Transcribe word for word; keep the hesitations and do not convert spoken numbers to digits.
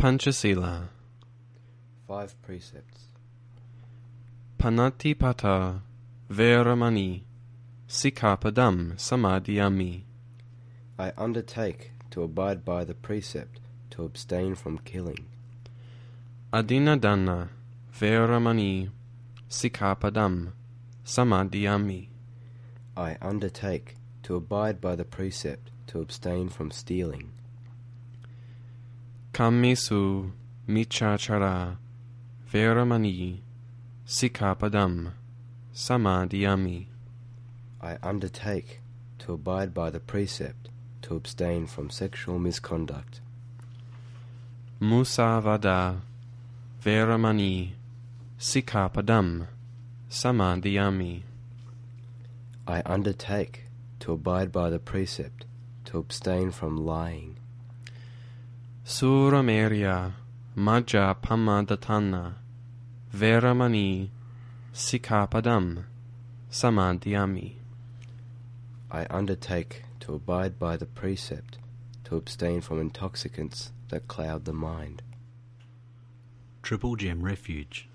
Panchasila. Five precepts. Panatipata Veramani Sikkhapadam Samadhiyami. I undertake to abide by the precept to abstain from killing. Adinadana Veramani Sikkhapadam Samadhiyami. I undertake to abide by the precept to abstain from stealing. Kammesu Michachara Veramani Sikkhapadam Samadhiyami. I undertake to abide by the precept to abstain from sexual misconduct. Musavada Veramani Sikkhapadam Samadhiyami. I undertake to abide by the precept to abstain from lying. Suramerya Majjapamadhatthana Veramani Sikkhapadam Samadhiyami. I undertake to abide by the precept to abstain from intoxicants that cloud the mind. Triple Gem Refuge.